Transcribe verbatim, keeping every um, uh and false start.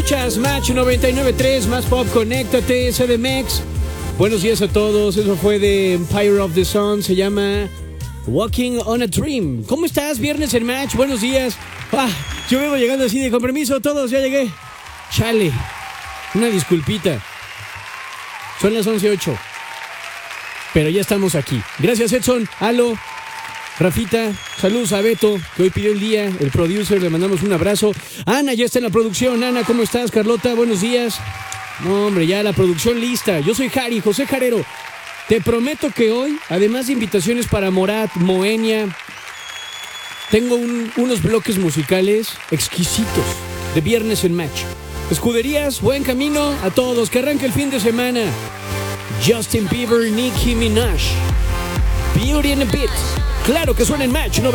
Escuchas Match noventa y nueve punto tres, Más Pop, conéctate, C D M X. Buenos días a todos, eso fue de Empire of the Sun, se llama Walking on a Dream. ¿Cómo estás? Viernes en Match, buenos días. Ah, yo vengo llegando así de con permiso, todos, ya llegué. Chale, una disculpita. Son las once ocho, pero ya estamos aquí. Gracias, Edson, Alo, Rafita, saludos a Beto, que hoy pidió el día, el producer, le mandamos un abrazo. Ana ya está en la producción. Ana, ¿cómo estás? Carlota, buenos días. No, hombre, ya la producción lista. Yo soy Jari, José Jarero. Te prometo que hoy, además de invitaciones para Morat, Moenia, tengo un, unos bloques musicales exquisitos de Viernes en Match. Escuderías, buen camino a todos, que arranque el fin de semana. Justin Bieber, Nicki Minaj, Beauty and the Beat. Claro que suena en Match, ¿no?